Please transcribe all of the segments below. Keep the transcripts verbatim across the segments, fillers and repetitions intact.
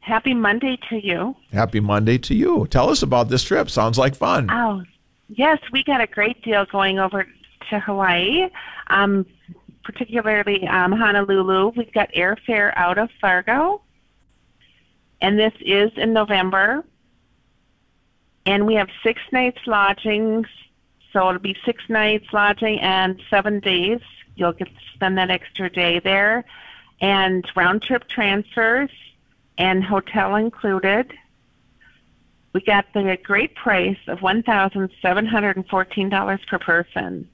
Happy Monday to you. Happy Monday to you. Tell us about this trip. Sounds like fun. Oh, yes, we got a great deal going over to Hawaii, um, particularly um, Honolulu. We've got airfare out of Fargo, and this is in November. And we have six nights lodgings, so it'll be six nights lodging and seven days. You'll get to spend that extra day there. And round-trip transfers and hotel included. We got the great price of one thousand seven hundred fourteen dollars per person.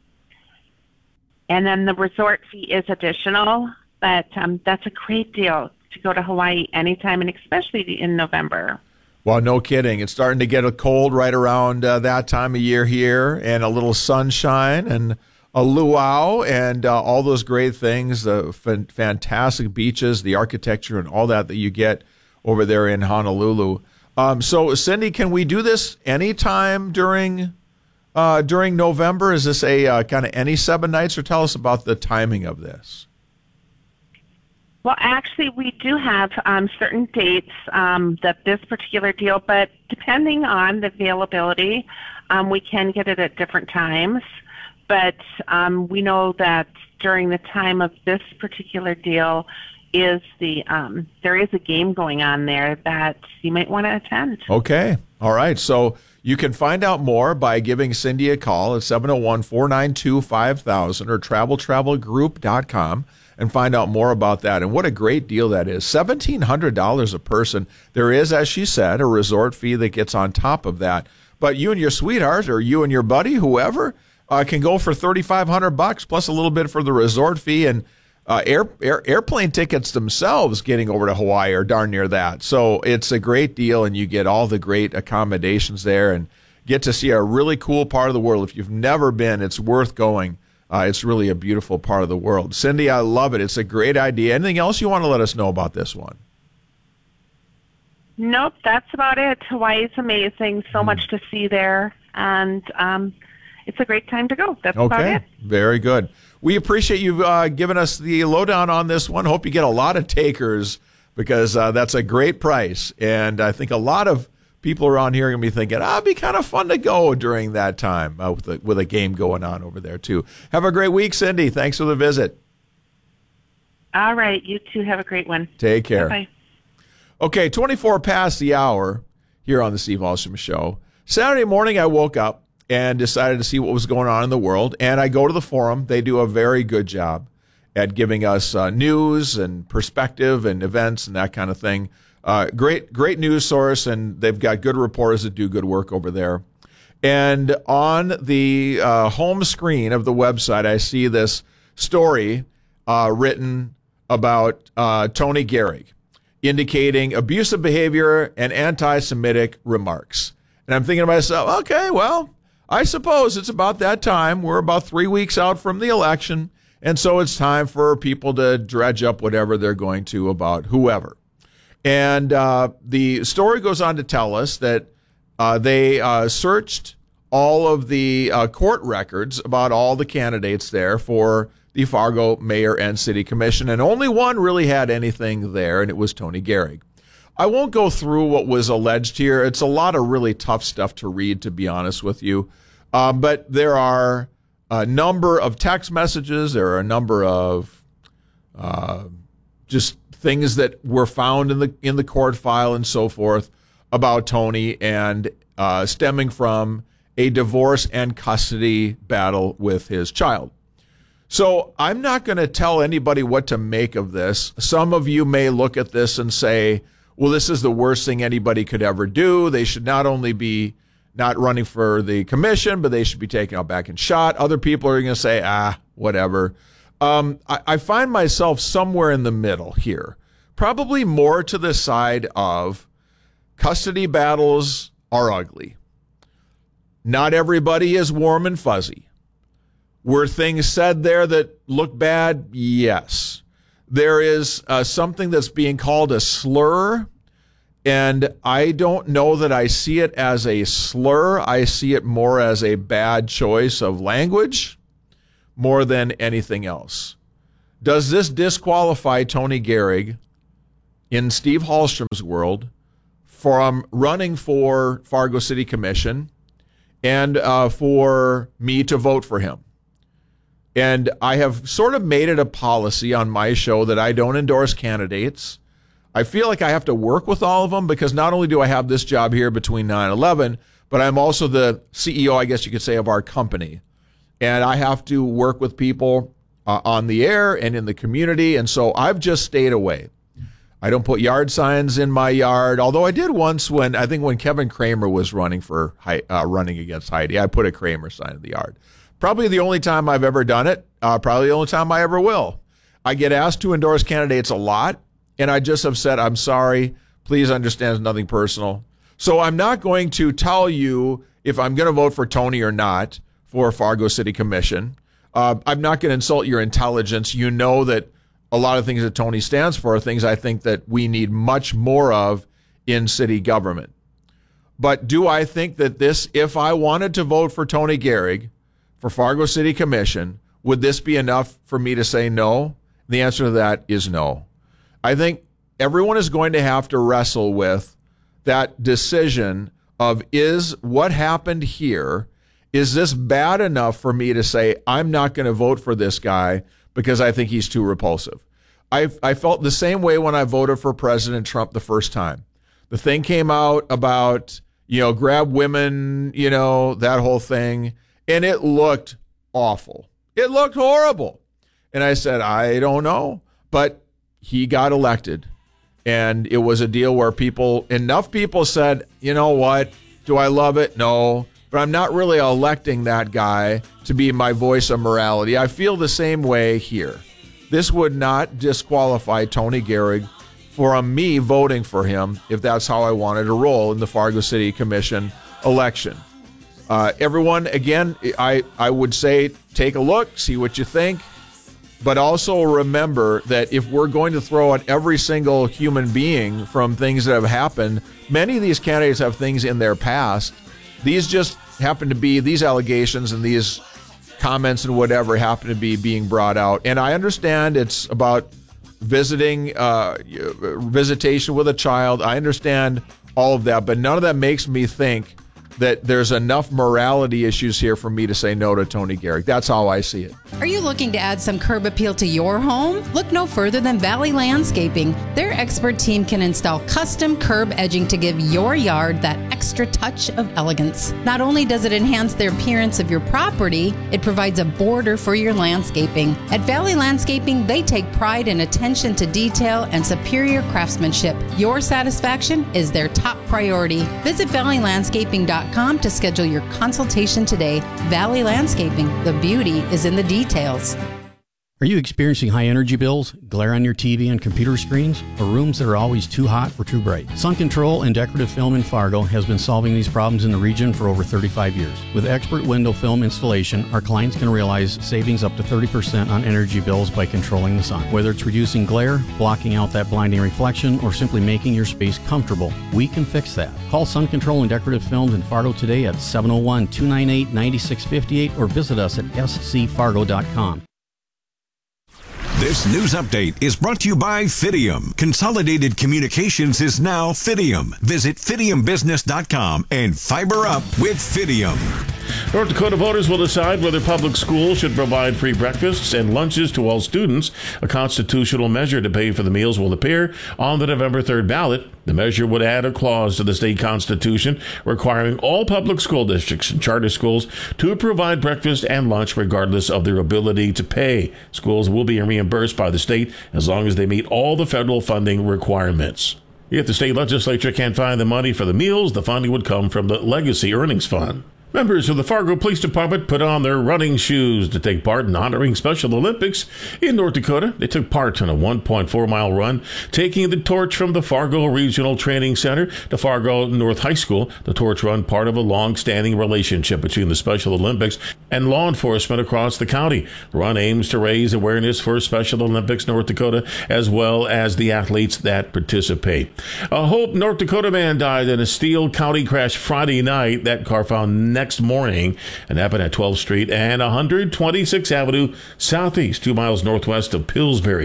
And then the resort fee is additional, but um, that's a great deal to go to Hawaii anytime, and especially in November. Well, no kidding. It's starting to get a cold right around uh, that time of year here, and a little sunshine and a luau and uh, all those great things, the f- fantastic beaches, the architecture, and all that that you get over there in Honolulu. Um, so, Cindy, can we do this anytime during uh, during November? Is this a uh, kind of any seven nights, or tell us about the timing of this? Well, actually, we do have um, certain dates um, that this particular deal, but depending on the availability, um, we can get it at different times. But um, we know that during the time of this particular deal is the um, there is a game going on there that you might want to attend. Okay. All right. So you can find out more by giving Cindy a call at seven oh one, four nine two, five thousand or travel travel group dot com and find out more about that. And what a great deal that is. seventeen hundred dollars a person. There is, as she said, a resort fee that gets on top of that. But you and your sweetheart, or you and your buddy, whoever, Uh, can go for thirty-five hundred bucks plus a little bit for the resort fee, and uh, air, air airplane tickets themselves getting over to Hawaii are darn near that. So it's a great deal, and you get all the great accommodations there and get to see a really cool part of the world. If you've never been, it's worth going. Uh, it's really a beautiful part of the world. Cindy, I love it. It's a great idea. Anything else you want to let us know about this one? Nope, that's about it. Hawaii's amazing. So mm. much to see there, and um, it's a great time to go. That's okay. about it. Very good. We appreciate you uh, giving us the lowdown on this one. Hope you get a lot of takers, because uh, that's a great price. And I think a lot of people around here are going to be thinking, ah, it'd be kind of fun to go during that time uh, with, a, with a game going on over there, too. Have a great week, Cindy. Thanks for the visit. All right. You too. Have a great one. Take care. Bye-bye. Okay, twenty-four past the hour here on the Steve Alstrom Show. Saturday morning, I woke up and decided to see what was going on in the world. And I go to the forum. They do a very good job at giving us uh, news and perspective and events and that kind of thing. Uh, great, great news source, and they've got good reporters that do good work over there. And on the uh, home screen of the website, I see this story uh, written about uh, Tony Gehrig, indicating abusive behavior and anti-Semitic remarks. And I'm thinking to myself, okay, well, I suppose it's about that time. We're about three weeks out from the election, and so it's time for people to dredge up whatever they're going to about whoever. And uh, the story goes on to tell us that uh, they uh, searched all of the uh, court records about all the candidates there for the Fargo Mayor and City Commission, and only one really had anything there, and it was Tony Gehrig. I won't go through what was alleged here. It's a lot of really tough stuff to read, to be honest with you. Uh, but there are a number of text messages. There are a number of uh, just things that were found in the in the court file and so forth about Tony, and uh, stemming from a divorce and custody battle with his child. So I'm not going to tell anybody what to make of this. Some of you may look at this and say, well, this is the worst thing anybody could ever do. They should not only be not running for the commission, but they should be taken out back and shot. Other people are going to say, ah, whatever. Um, I, I find myself somewhere in the middle here, probably more to the side of custody battles are ugly. Not everybody is warm and fuzzy. Were things said there that look bad? Yes. There is uh, something that's being called a slur, and I don't know that I see it as a slur. I see it more as a bad choice of language more than anything else. Does this disqualify Tony Gehrig in Steve Hallstrom's world from running for Fargo City Commission and uh, for me to vote for him. And I have sort of made it a policy on my show that I don't endorse candidates. I feel like I have to work with all of them because not only do I have this job here between nine eleven, but I'm also the C E O, I guess you could say, of our company. And I have to work with people uh, on the air and in the community. And so I've just stayed away. I don't put yard signs in my yard, although I did once when, I think when Kevin Kramer was running for uh, running against Heidi, I put a Kramer sign in the yard. Probably the only time I've ever done it, uh, probably the only time I ever will. I get asked to endorse candidates a lot, and I just have said, I'm sorry, please understand it's nothing personal. So I'm not going to tell you if I'm going to vote for Tony or not for Fargo City Commission. Uh, I'm not going to insult your intelligence. You know that a lot of things that Tony stands for are things I think that we need much more of in city government. But do I think that this, if I wanted to vote for Tony Gehrig for Fargo City Commission, would this be enough for me to say no? The answer to that is no. I think everyone is going to have to wrestle with that decision of, is what happened here, is this bad enough for me to say I'm not going to vote for this guy because I think he's too repulsive? I I felt the same way when I voted for President Trump the first time. The thing came out about, you know, grab women, you know, that whole thing, and it looked awful. It looked horrible. And I said, I don't know, but he got elected. And it was a deal where people, enough people said, you know what, do I love it? No. But I'm not really electing that guy to be my voice of morality. I feel the same way here. This would not disqualify Tony Gehrig for me voting for him if that's how I wanted to roll in the Fargo City Commission election. Uh, everyone, again, I, I would say take a look, see what you think, but also remember that if we're going to throw at every single human being from things that have happened, many of these candidates have things in their past. These just happen to be, these allegations and these comments and whatever happen to be being brought out. And I understand it's about visiting, uh, visitation with a child. I understand all of that, but none of that makes me think that there's enough morality issues here for me to say no to Tony Gehrig. That's how I see it. Are you looking to add some curb appeal to your home? Look no further than Valley Landscaping. Their expert team can install custom curb edging to give your yard that extra touch of elegance. Not only does it enhance the appearance of your property, it provides a border for your landscaping. At Valley Landscaping, they take pride in attention to detail and superior craftsmanship. Your satisfaction is their top priority. Visit valley landscaping dot com to schedule your consultation today. Valley Landscaping, the beauty is in the details. Are you experiencing high energy bills, glare on your T V and computer screens, or rooms that are always too hot or too bright? Sun Control and Decorative Film in Fargo has been solving these problems in the region for over thirty-five years. With expert window film installation, our clients can realize savings up to thirty percent on energy bills by controlling the sun. Whether it's reducing glare, blocking out that blinding reflection, or simply making your space comfortable, we can fix that. Call Sun Control and Decorative Films in Fargo today at seven oh one, two nine eight, nine six five eight or visit us at s c fargo dot com. This news update is brought to you by Fidium. Consolidated Communications is now Fidium. Visit fidium business dot com and fiber up with Fidium. North Dakota voters will decide whether public schools should provide free breakfasts and lunches to all students. A constitutional measure to pay for the meals will appear on the November third ballot. The measure would add a clause to the state constitution requiring all public school districts and charter schools to provide breakfast and lunch regardless of their ability to pay. Schools will be reimbursed by the state as long as they meet all the federal funding requirements. If the state legislature can't find the money for the meals, the funding would come from the Legacy Earnings Fund. Members of the Fargo Police Department put on their running shoes to take part in honoring Special Olympics in North Dakota. They took part in a one point four mile run, taking the torch from the Fargo Regional Training Center to Fargo North High School. The torch run, part of a long-standing relationship between the Special Olympics and law enforcement across the county. The run aims to raise awareness for Special Olympics North Dakota, as well as the athletes that participate. A Hope, North Dakota man died in a Steele County crash Friday night. That car found next morning and happened at twelfth Street and one twenty-sixth Avenue Southeast, two miles northwest of Pillsbury.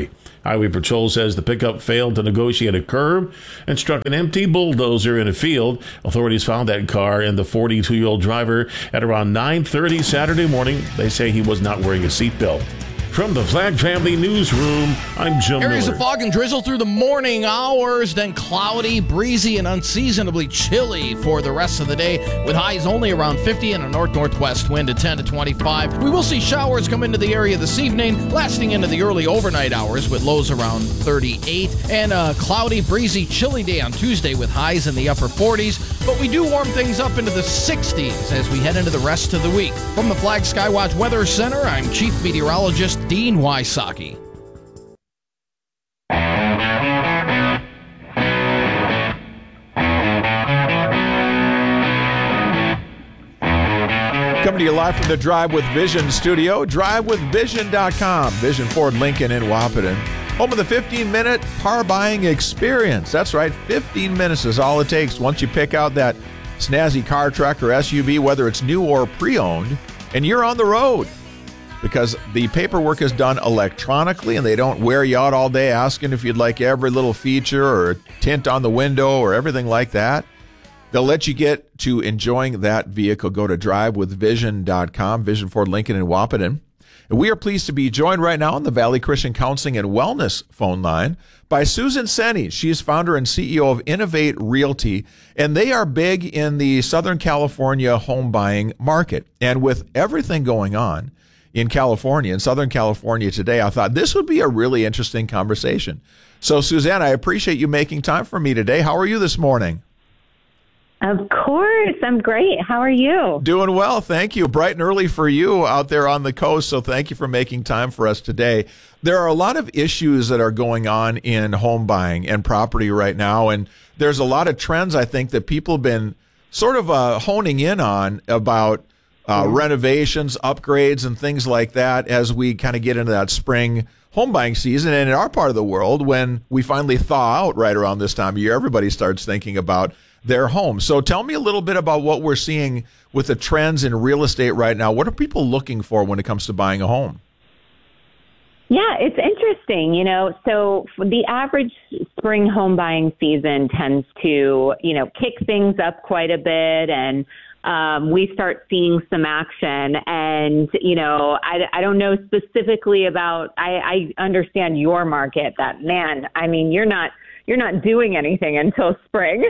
Highway Patrol says the pickup failed to negotiate a curb and struck an empty bulldozer in a field. Authorities found that car and the forty-two-year-old driver at around nine thirty Saturday morning. They say he was not wearing a seatbelt. From the Flag Family Newsroom, I'm Jim Areas Miller. of fog and drizzle through the morning hours, then cloudy, breezy, and unseasonably chilly for the rest of the day, with highs only around fifty and a north-northwest wind at ten to twenty-five. We will see showers come into the area this evening, lasting into the early overnight hours with lows around thirty-eight, and a cloudy, breezy, chilly day on Tuesday with highs in the upper forties, but we do warm things up into the sixties as we head into the rest of the week. From the Flag Skywatch Weather Center, I'm Chief Meteorologist Dean Wysocki. Coming to you live from the Drive with Vision studio, drive with vision dot com. Vision Ford Lincoln in Wahpeton. Home of the fifteen-minute car buying experience. That's right, fifteen minutes is all it takes once you pick out that snazzy car, truck, or S U V, whether it's new or pre-owned, and you're on the road. Because the paperwork is done electronically and they don't wear you out all day asking if you'd like every little feature or tint on the window or everything like that. They'll let you get to enjoying that vehicle. Go to drive with vision dot com, Vision Ford Lincoln in Wahpeton. And we are pleased to be joined right now on the Valley Christian Counseling and Wellness phone line by Susan Senney. She is founder and C E O of Innovate Realty, and they are big in the Southern California home buying market. And with everything going on in California, in Southern California today, I thought this would be a really interesting conversation. So, Suzanne, I appreciate you making time for me today. How are you this morning? Of course. I'm great. How are you? Doing well. Thank you. Bright and early for you out there on the coast. So thank you for making time for us today. There are a lot of issues that are going on in home buying and property right now. And there's a lot of trends, I think, that people have been sort of uh, honing in on about Uh, renovations, upgrades, and things like that as we kind of get into that spring home buying season. And in our part of the world, when we finally thaw out right around this time of year, everybody starts thinking about their home. So tell me a little bit about what we're seeing with the trends in real estate right now. What are people looking for when it comes to buying a home? Yeah, it's interesting, you know, so the average spring home buying season tends to, you know, kick things up quite a bit, and Um, we start seeing some action. And, you know, I, I don't know specifically about, I, I understand your market that, man, I mean, you're not, you're not doing anything until spring.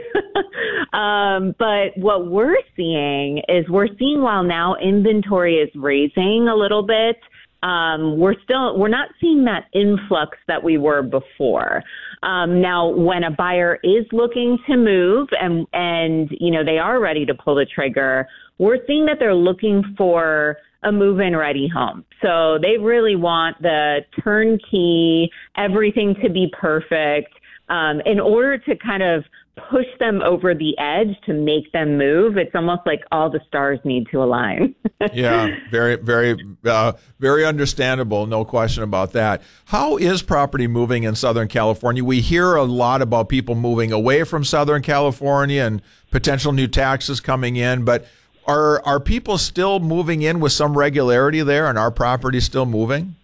um, but what we're seeing is we're seeing while now inventory is raising a little bit, um, we're still, we're not seeing that influx that we were before. Um, now, when a buyer is looking to move and, and, you know, they are ready to pull the trigger, we're seeing that they're looking for a move-in ready home. So they really want the turnkey, everything to be perfect, um, in order to kind of push them over the edge to make them move. It's almost like all the stars need to align. Yeah, very, very, uh, very understandable. No question about that. How is property moving in Southern California? We hear a lot about people moving away from Southern California and potential new taxes coming in, but are are people still moving in with some regularity there, and are properties still moving?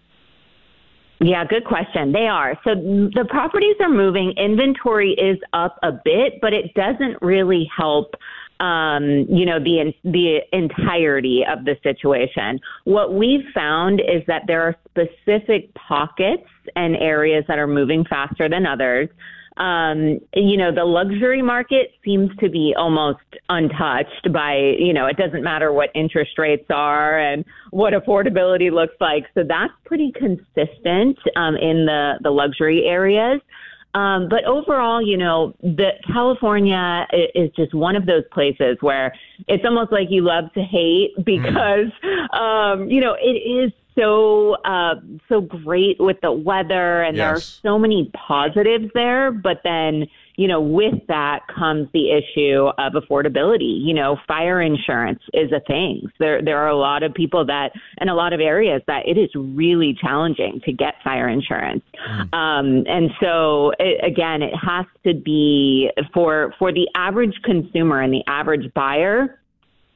Yeah, good question. They are. So the properties are moving. Inventory is up a bit, but it doesn't really help, um, you know, the the entirety of the situation. What we've found is that there are specific pockets and areas that are moving faster than others. Um, you know, the luxury market seems to be almost untouched by, you know, it doesn't matter what interest rates are and what affordability looks like. So that's pretty consistent um, in the, the luxury areas. Um, but overall, you know, the California is just one of those places where it's almost like you love to hate because, mm. um, you know, it is so uh, so great with the weather, and yes. there are so many positives there. But then, you know, with that comes the issue of affordability. You know, fire insurance is a thing. There there are a lot of people that, in a lot of areas, that it is really challenging to get fire insurance. Mm. Um, and so, it, again, it has to be for for the average consumer and the average buyer.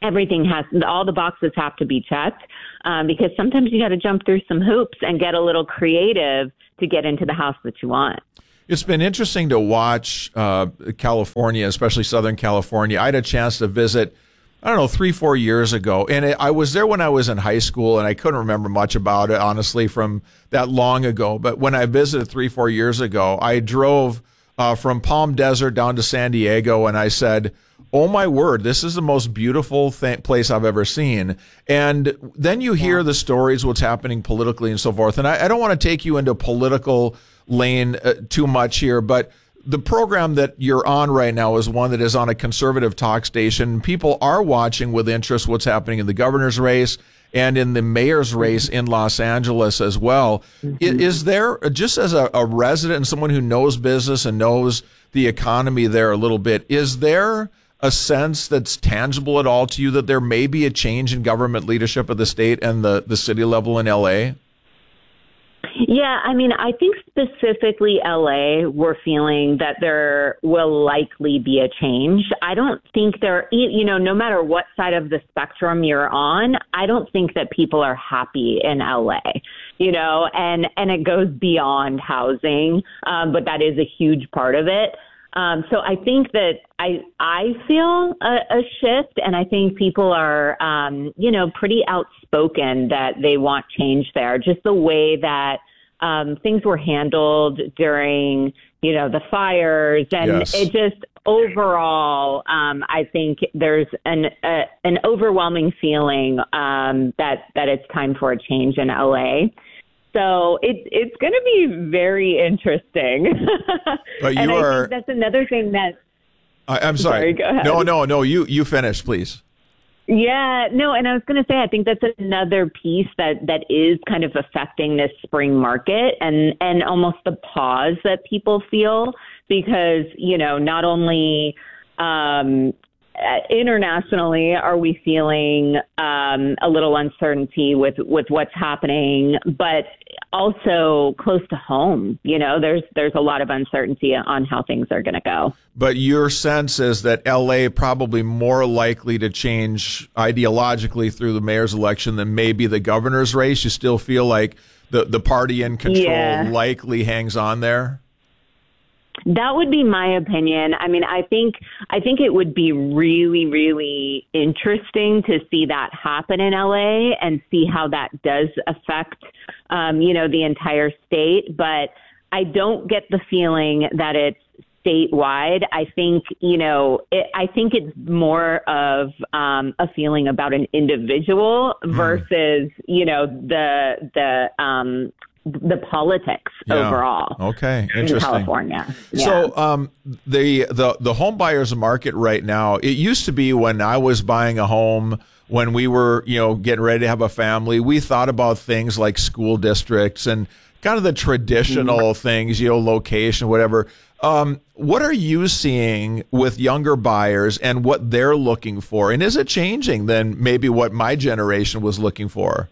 everything has, all the boxes have to be checked, um, because sometimes you got to jump through some hoops and get a little creative to get into the house that you want. It's been interesting to watch uh, California, especially Southern California. I had a chance to visit, I don't know, three, four years ago. And it, I was there when I was in high school, and I couldn't remember much about it, honestly, from that long ago. But when I visited three, four years ago, I drove uh, from Palm Desert down to San Diego, and I said, oh, my word, this is the most beautiful th- place I've ever seen. And then you hear yeah. the stories, what's happening politically and so forth. And I, I don't want to take you into political lane uh, too much here, but the program that you're on right now is one that is on a conservative talk station. People are watching with interest what's happening in the governor's race and in the mayor's race in Los Angeles as well. Mm-hmm. Is, is there, just as a, a resident and someone who knows business and knows the economy there a little bit, is there a sense that's tangible at all to you that there may be a change in government leadership at the state and the, the city level in L A? Yeah, I mean, I think specifically L A, we're feeling that there will likely be a change. I don't think there, you know, no matter what side of the spectrum you're on, I don't think that people are happy in L A, you know, and, and it goes beyond housing, um, but that is a huge part of it. Um, so I think that I I feel a, a shift, and I think people are, um, you know, pretty outspoken that they want change there. Just the way that um, things were handled during, you know, the fires, and yes. it just overall, um, I think there's an uh, an overwhelming feeling um, that that it's time for a change in L A. So it, it's going to be very interesting. But you and I are, think that's another thing that... I, I'm sorry. sorry go ahead. No, no, no. You, you finish, please. Yeah, no, and I was going to say, I think that's another piece that, that is kind of affecting this spring market and, and almost the pause that people feel because, you know, not only... Um, Uh, internationally, are we feeling um, a little uncertainty with, with what's happening, but also close to home? You know, there's there's a lot of uncertainty on how things are going to go. But your sense is that L A probably more likely to change ideologically through the mayor's election than maybe the governor's race. You still feel like the, the party in control yeah. likely hangs on there? That would be my opinion. I mean, I think I think it would be really, really interesting to see that happen in L A and see how that does affect, um, you know, the entire state. But I don't get the feeling that it's statewide. I think, you know, it, I think it's more of um, a feeling about an individual versus, you know, the the um, the politics yeah. overall. Okay, interesting. In California. Yeah. So um, the the the home buyers market right now. It used to be when I was buying a home, when we were you know getting ready to have a family, we thought about things like school districts and kind of the traditional mm-hmm. things, you know, location, whatever. Um, what are you seeing with younger buyers and what they're looking for? And is it changing than maybe what my generation was looking for?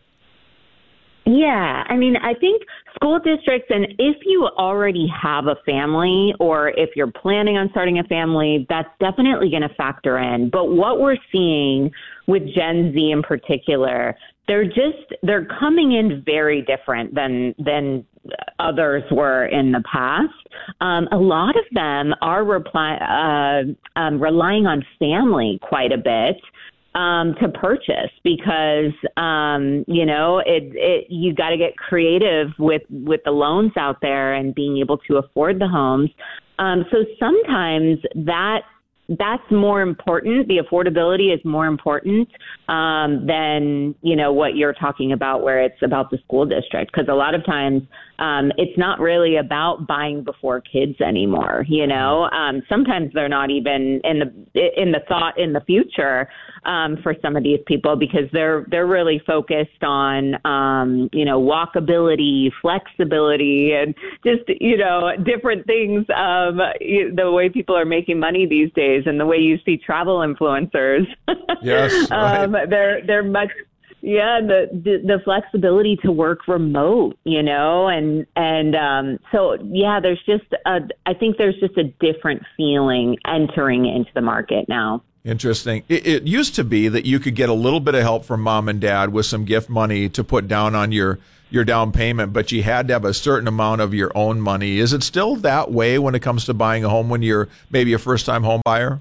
Yeah, I mean, I think school districts, and if you already have a family or if you're planning on starting a family, that's definitely going to factor in. But what we're seeing with Gen Z in particular, they're just, they're coming in very different than, than others were in the past. Um, a lot of them are reply, uh, um, relying on family quite a bit. Um, to purchase because, um, you know, it, it, you got to get creative with, with the loans out there and being able to afford the homes. Um, so sometimes that that's more important. The affordability is more important um, than, you know, what you're talking about where it's about the school district. Because a lot of times um, it's not really about buying before kids anymore. You know, um, sometimes they're not even in the in the thought in the future um, for some of these people because they're they're really focused on, um, you know, walkability, flexibility, and just, you know, different things. Um, the way people are making money these days and the way you see travel influencers. Yes. Right. um, they're they're much. Yeah, the, the the flexibility to work remote, you know, and and um, so yeah, there's just a, I think there's just a different feeling entering into the market now. Interesting. It, it used to be that you could get a little bit of help from mom and dad with some gift money to put down on your, your down payment, but you had to have a certain amount of your own money. Is it still that way when it comes to buying a home when you're maybe a first-time home buyer?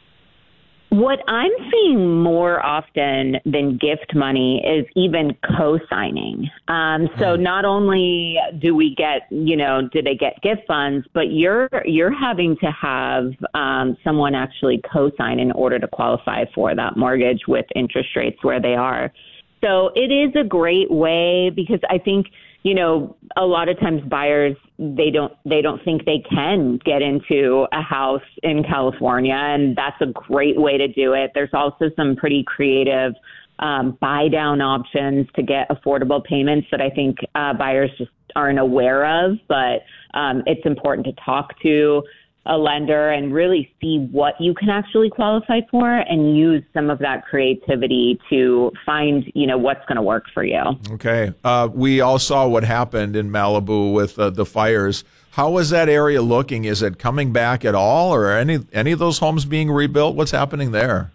What I'm seeing more often than gift money is even co-signing. Um, so not only do we get, you know, do they get gift funds, but you're you're having to have um, someone actually co-sign in order to qualify for that mortgage with interest rates where they are. So it is a great way because I think, you know, a lot of times buyers, they don't they don't think they can get into a house in California, and that's a great way to do it. There's also some pretty creative um, buy down options to get affordable payments that I think uh, buyers just aren't aware of, but um, it's important to talk to a lender and really see what you can actually qualify for and use some of that creativity to find, you know, what's going to work for you. Okay. Uh, we all saw what happened in Malibu with uh, the fires. How is that area looking? Is it coming back at all, or are any, any of those homes being rebuilt? What's happening there?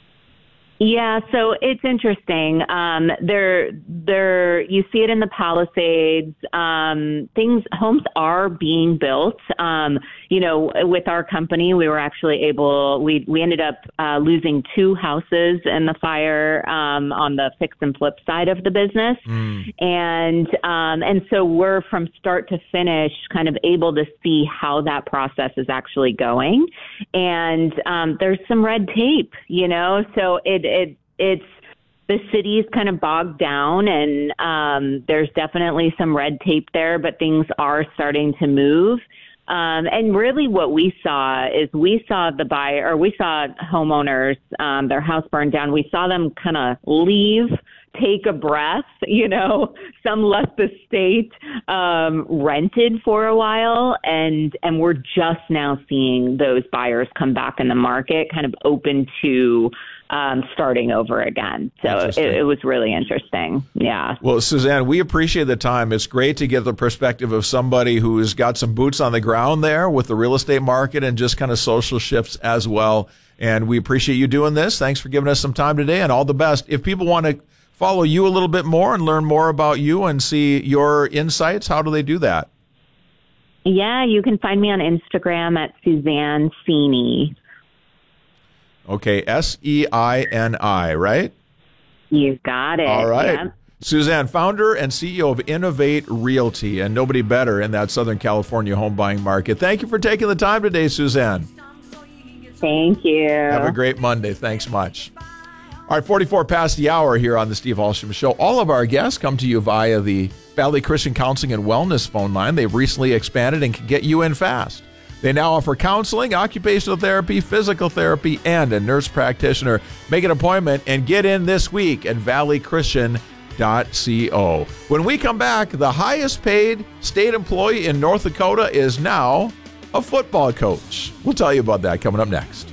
Yeah, so it's interesting. Um, there, there, you see it in the Palisades. Um, things, homes are being built. Um, you know, with our company, we were actually able. We we ended up uh, losing two houses in the fire um, on the fix and flip side of the business, mm. and um, and so we're from start to finish kind of able to see how that process is actually going. And um, there's some red tape, you know, so it. It, it's the city's kind of bogged down, and um, there's definitely some red tape there, but things are starting to move. Um, and really what we saw is we saw the buyer, or we saw homeowners, um, their house burned down. We saw them kind of leave, take a breath, you know, some left the state, um, rented for a while, and, and we're just now seeing those buyers come back in the market, kind of open to um, starting over again. So it, it was really interesting. Yeah. Well, Suzanne, we appreciate the time. It's great to get the perspective of somebody who's got some boots on the ground there with the real estate market and just kind of social shifts as well. And we appreciate you doing this. Thanks for giving us some time today, and all the best. If people want to follow you a little bit more and learn more about you and see your insights, how do they do that? Yeah, you can find me on Instagram at Suzanne Seini. Okay, S E I N I, right? You got it. All right. Yeah. Suzanne, founder and C E O of Innovate Realty, and nobody better in that Southern California home buying market. Thank you for taking the time today, Suzanne. Thank you. Have a great Monday. Thanks much. All right, forty-four past the hour here on the Steve Hallstrom Show. All of our guests come to you via the Valley Christian Counseling and Wellness phone line. They've recently expanded and can get you in fast. They now offer counseling, occupational therapy, physical therapy, and a nurse practitioner. Make an appointment and get in this week at valley christian dot co. When we come back, the highest paid state employee in North Dakota is now a football coach. We'll tell you about that coming up next.